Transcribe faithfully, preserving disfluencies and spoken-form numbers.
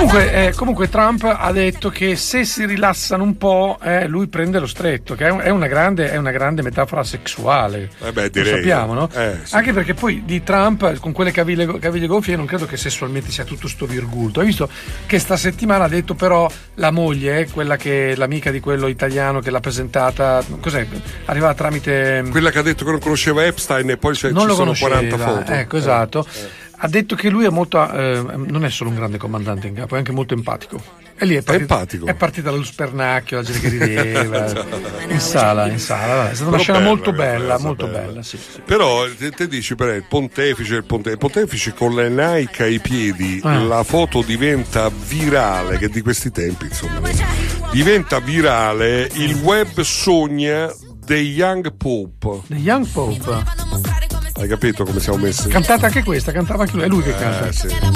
Comunque, eh, comunque Trump ha detto che se si rilassano un po', eh, lui prende lo stretto, che è, un, è, una grande, è una grande metafora sessuale. Eh beh, direi, lo sappiamo, no? Eh, sì. Anche perché poi di Trump, con quelle caviglie, caviglie gonfie, io non credo che sessualmente sia tutto sto virgulto. Hai visto che sta settimana ha detto però la moglie, quella che l'amica di quello italiano che l'ha presentata, cos'è? Arrivava tramite... Quella che ha detto che non conosceva Epstein e poi cioè, non ci lo sono conosceva, quaranta foto. Ecco, esatto. Eh, eh. Ha detto che lui è molto, eh, non è solo un grande comandante in capo, è anche molto empatico. E lì è partita, è empatico. È partita dallo spernacchio, la gente che rideva. in sala, in sala. È stata una scena bella, molto bella, bella molto bella. bella. Sì, sì. Però te, te dici, per il pontefice, il pontefice, il pontefice con le Nike ai piedi, ah. la foto diventa virale, che di questi tempi, insomma, diventa virale. Il web sogna The Young Pope. The Young Pope. Hai capito come siamo messi? Cantata anche questa, cantava anche lui, è lui che eh, canta. Sì.